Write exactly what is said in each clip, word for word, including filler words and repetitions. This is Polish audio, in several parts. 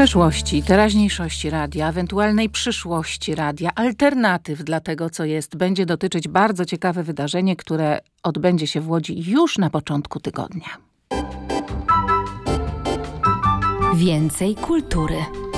Przeszłości, teraźniejszości radia, ewentualnej przyszłości radia, alternatyw dla tego, co jest, będzie dotyczyć bardzo ciekawe wydarzenie, które odbędzie się w Łodzi już na początku tygodnia. Więcej kultury.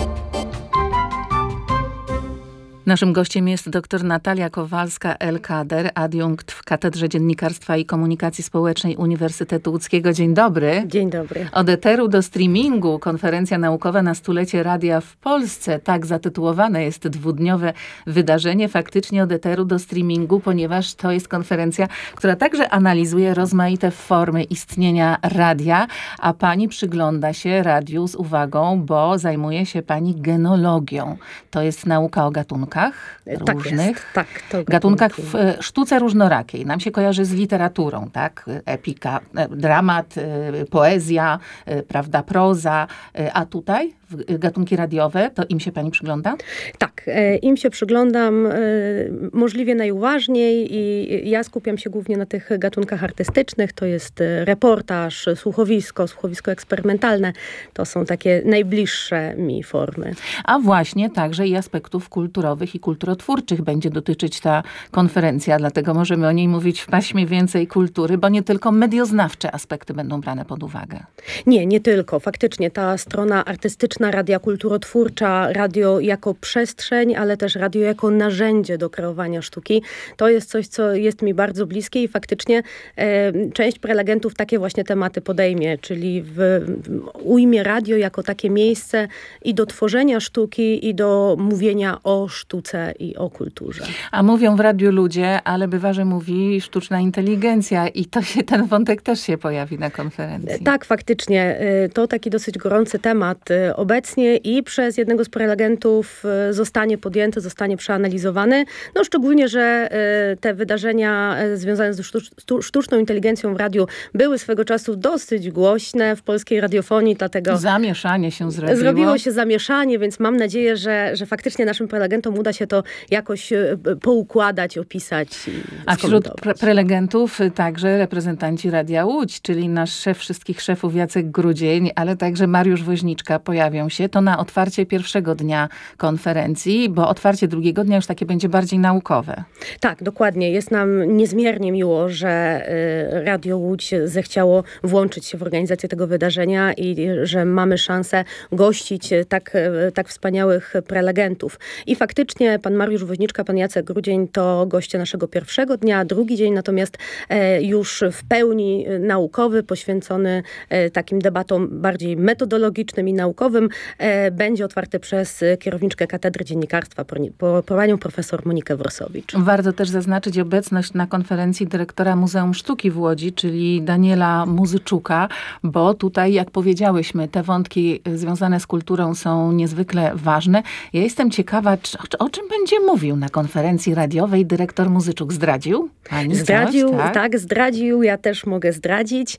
Naszym gościem jest dr Natalia Kowalska-Elkader, adiunkt w Katedrze Dziennikarstwa i Komunikacji Społecznej Uniwersytetu Łódzkiego. Dzień dobry. Dzień dobry. Od eteru do streamingu. Konferencja naukowa na stulecie radia w Polsce. Tak zatytułowane jest dwudniowe wydarzenie. Faktycznie od eteru do streamingu, ponieważ to jest konferencja, która także analizuje rozmaite formy istnienia radia, a pani przygląda się radiu z uwagą, bo zajmuje się pani genologią. To jest nauka o gatunkach. Różnych tak, to gatunkach w sztuce różnorakiej. Nam się kojarzy z literaturą, tak? Epika, dramat, poezja, prawda, proza. A tutaj gatunki radiowe, to im się pani przygląda? Tak, im się przyglądam możliwie najuważniej i ja skupiam się głównie na tych gatunkach artystycznych. To jest reportaż, słuchowisko, słuchowisko eksperymentalne. To są takie najbliższe mi formy. A właśnie także i aspektów kulturowych i kulturotwórczych będzie dotyczyć ta konferencja, dlatego możemy o niej mówić w paśmie Więcej Kultury, bo nie tylko medioznawcze aspekty będą brane pod uwagę. Nie, nie tylko. Faktycznie ta strona artystyczna radia, kulturotwórcza, radio jako przestrzeń, ale też radio jako narzędzie do kreowania sztuki. To jest coś, co jest mi bardzo bliskie i faktycznie e, część prelegentów takie właśnie tematy podejmie, czyli w, w, ujmie radio jako takie miejsce i do tworzenia sztuki, i do mówienia o sztuce i o kulturze. A mówią w radiu ludzie, ale bywa, że mówi sztuczna inteligencja i to się, ten wątek też się pojawi na konferencji. Tak, faktycznie. To taki dosyć gorący temat obecnie i przez jednego z prelegentów zostanie podjęty, zostanie przeanalizowany. No szczególnie, że te wydarzenia związane ze sztuczną inteligencją w radiu były swego czasu dosyć głośne w polskiej radiofonii, dlatego zamieszanie się zrobiło. Zrobiło się zamieszanie, więc mam nadzieję, że, że faktycznie naszym prelegentom uda się to jakoś poukładać, opisać i A wśród pre- prelegentów także reprezentanci Radia Łódź, czyli nasz szef wszystkich szefów Jacek Grudzień, ale także Mariusz Woźniczka pojawią się. To na otwarcie pierwszego dnia konferencji, bo otwarcie drugiego dnia już takie będzie bardziej naukowe. Tak, dokładnie. Jest nam niezmiernie miło, że y, Radio Łódź zechciało włączyć się w organizację tego wydarzenia i że mamy szansę gościć tak, y, tak wspaniałych prelegentów. I faktycznie pan Mariusz Woźniczka, pan Jacek Grudzień to goście naszego pierwszego dnia, drugi dzień natomiast e, już w pełni naukowy, poświęcony e, takim debatom bardziej metodologicznym i naukowym, e, będzie otwarty przez kierowniczkę Katedry Dziennikarstwa, panią profesor Monikę Wrosowicz. Warto też zaznaczyć obecność na konferencji dyrektora Muzeum Sztuki w Łodzi, czyli Daniela Muzyczuka, bo tutaj, jak powiedziałyśmy, te wątki związane z kulturą są niezwykle ważne. Ja jestem ciekawa, czy, o czym będzie mówił na konferencji radiowej dyrektor Muzyczuk. Zdradził? Pani zdradził, coś, tak? tak, zdradził. Ja też mogę zdradzić.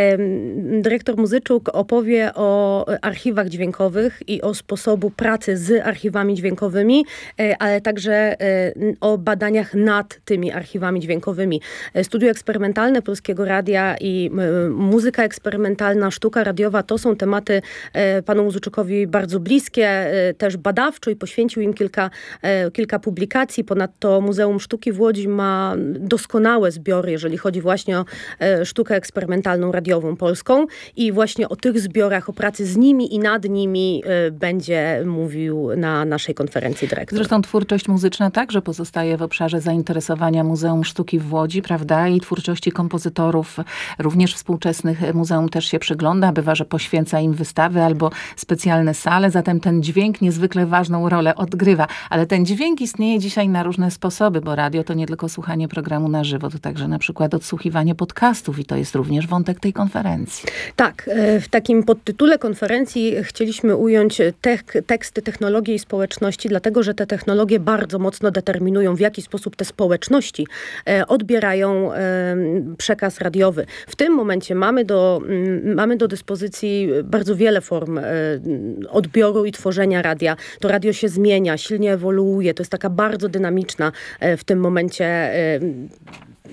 Dyrektor Muzyczuk opowie o archiwach dźwiękowych i o sposobu pracy z archiwami dźwiękowymi, ale także o badaniach nad tymi archiwami dźwiękowymi. Studio eksperymentalne Polskiego Radia i muzyka eksperymentalna, sztuka radiowa to są tematy panu Muzyczukowi bardzo bliskie, też badawczo i poświęcił im kilka, kilka publikacji. Ponadto Muzeum Sztuki w Łodzi ma doskonałe zbiory, jeżeli chodzi właśnie o sztukę eksperymentalną radiową polską i właśnie o tych zbiorach, o pracy z nimi i nad nimi będzie mówił na naszej konferencji dyrektor. Zresztą twórczość muzyczna także pozostaje w obszarze zainteresowania Muzeum Sztuki w Łodzi, prawda? I twórczości kompozytorów, również współczesnych, muzeum też się przygląda. Bywa, że poświęca im wystawy albo specjalne sale, zatem ten dźwięk niezwykle ważną rolę odgrywa. Ale ten dźwięk istnieje dzisiaj na różne sposoby, bo radio to nie tylko słuchanie programu na żywo, to także na przykład odsłuchiwanie podcastów i to jest również wątek tej konferencji. Tak, w takim podtytule konferencji chcieliśmy ująć tek- teksty, technologie i społeczności, dlatego że te technologie bardzo mocno determinują, w jaki sposób te społeczności odbierają przekaz radiowy. W tym momencie mamy do, mamy do dyspozycji bardzo wiele form odbioru i tworzenia radia. To radio się zmienia, silnie ewoluuje, to jest taka bardzo dynamiczna w tym momencie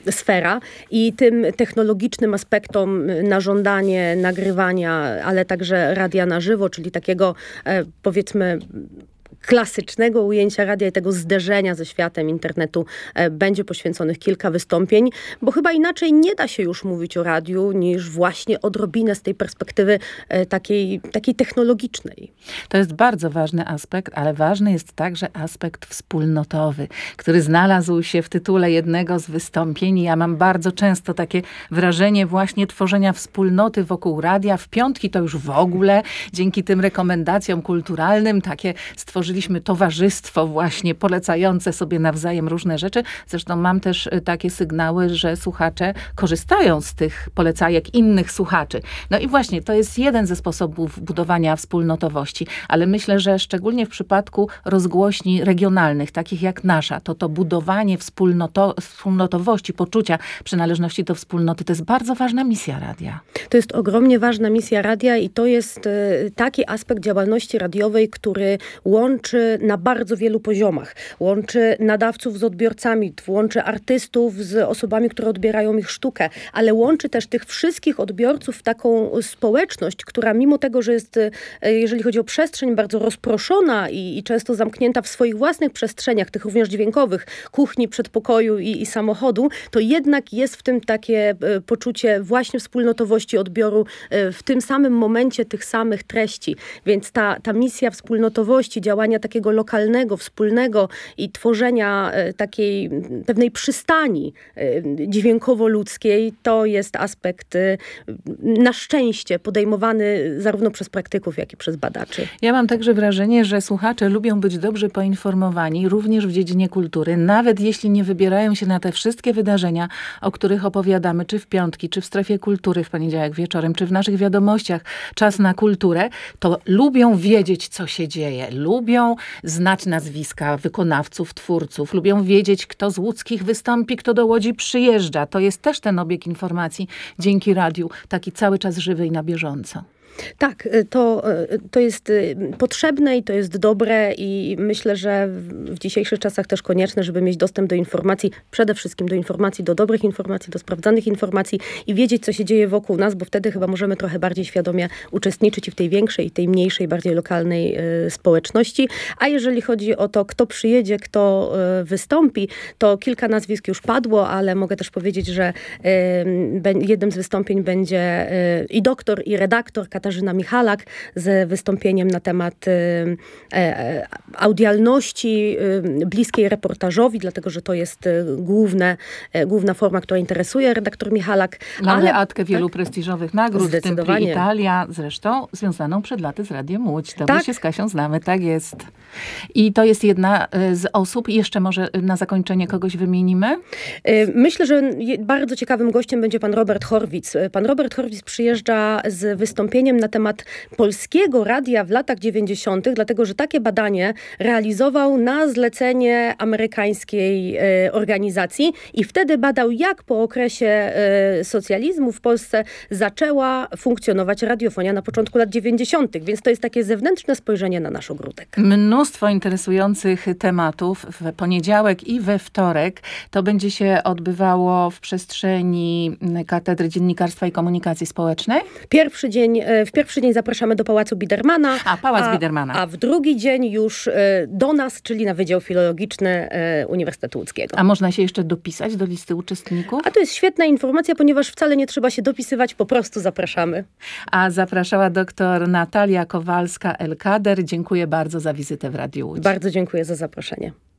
sfera i tym technologicznym aspektom na żądanie, nagrywania, ale także radia na żywo, czyli takiego e, powiedzmy klasycznego ujęcia radia i tego zderzenia ze światem internetu e, będzie poświęconych kilka wystąpień, bo chyba inaczej nie da się już mówić o radiu niż właśnie odrobinę z tej perspektywy e, takiej, takiej technologicznej. To jest bardzo ważny aspekt, ale ważny jest także aspekt wspólnotowy, który znalazł się w tytule jednego z wystąpień. Ja mam bardzo często takie wrażenie właśnie tworzenia wspólnoty wokół radia. W piątki to już w ogóle dzięki tym rekomendacjom kulturalnym takie stworzyliśmy towarzystwo właśnie polecające sobie nawzajem różne rzeczy. Zresztą mam też takie sygnały, że słuchacze korzystają z tych polecajek innych słuchaczy. No i właśnie to jest jeden ze sposobów budowania wspólnotowości, ale myślę, że szczególnie w przypadku rozgłośni regionalnych, takich jak nasza, to to budowanie wspólnoto, wspólnotowości, poczucia przynależności do wspólnoty, to jest bardzo ważna misja radia. To jest ogromnie ważna misja radia i to jest taki aspekt działalności radiowej, który łączy na bardzo wielu poziomach. Łączy nadawców z odbiorcami, łączy artystów z osobami, które odbierają ich sztukę, ale łączy też tych wszystkich odbiorców w taką społeczność, która mimo tego, że jest, jeżeli chodzi o przestrzeń, bardzo rozproszona i, i często zamknięta w swoich własnych przestrzeniach, tych również dźwiękowych, kuchni, przedpokoju i, i samochodu, to jednak jest w tym takie poczucie właśnie wspólnotowości odbioru w tym samym momencie tych samych treści. Więc ta, ta misja wspólnotowości, działania takiego lokalnego, wspólnego i tworzenia takiej pewnej przystani dźwiękowo-ludzkiej, to jest aspekt na szczęście podejmowany zarówno przez praktyków, jak i przez badaczy. Ja mam także wrażenie, że słuchacze lubią być dobrze poinformowani, również w dziedzinie kultury, nawet jeśli nie wybierają się na te wszystkie wydarzenia, o których opowiadamy, czy w piątki, czy w strefie kultury w poniedziałek wieczorem, czy w naszych wiadomościach Czas na kulturę, to lubią wiedzieć, co się dzieje. Lubią znać nazwiska wykonawców, twórców. Lubią wiedzieć, kto z łódzkich wystąpi, kto do Łodzi przyjeżdża. To jest też ten obieg informacji dzięki radiu, taki cały czas żywy i na bieżąco. Tak, to, to jest potrzebne i to jest dobre i myślę, że w dzisiejszych czasach też konieczne, żeby mieć dostęp do informacji, przede wszystkim do informacji, do dobrych informacji, do sprawdzanych informacji i wiedzieć, co się dzieje wokół nas, bo wtedy chyba możemy trochę bardziej świadomie uczestniczyć i w tej większej, i tej mniejszej, bardziej lokalnej y, społeczności. A jeżeli chodzi o to, kto przyjedzie, kto y, wystąpi, to kilka nazwisk już padło, ale mogę też powiedzieć, że y, jednym z wystąpień będzie y, i doktor, i redaktor Katarzyna Michalak z wystąpieniem na temat e, e, audialności e, bliskiej reportażowi, dlatego że to jest e, główne, e, główna forma, która interesuje redaktor Michalak. Laureatkę ale, wielu tak, prestiżowych nagród, w tym Prix Italia, zresztą związaną przed laty z Radiem Łódź. Dobrze tak. się z Kasią znamy, tak jest. I to jest jedna z osób. Jeszcze może na zakończenie kogoś wymienimy? Myślę, że bardzo ciekawym gościem będzie pan Robert Horwitz. Pan Robert Horwitz przyjeżdża z wystąpieniem na temat polskiego radia w latach dziewięćdziesiątych, dlatego że takie badanie realizował na zlecenie amerykańskiej e, organizacji i wtedy badał, jak po okresie e, socjalizmu w Polsce zaczęła funkcjonować radiofonia na początku lat dziewięćdziesiątych. Więc to jest takie zewnętrzne spojrzenie na nasz ogródek. Mnóstwo interesujących tematów w poniedziałek i we wtorek. To będzie się odbywało w przestrzeni Katedry Dziennikarstwa i Komunikacji Społecznej. Pierwszy dzień, w pierwszy dzień zapraszamy do Pałacu Bidermana. A, Pałac a, Bidermana. A w drugi dzień już do nas, czyli na Wydział Filologiczny Uniwersytetu Łódzkiego. A można się jeszcze dopisać do listy uczestników? A to jest świetna informacja, ponieważ wcale nie trzeba się dopisywać, po prostu zapraszamy. A zapraszała doktor Natalia Kowalska-Elkader. Dziękuję bardzo za wizytę w Radiu Łódź. Bardzo dziękuję za zaproszenie.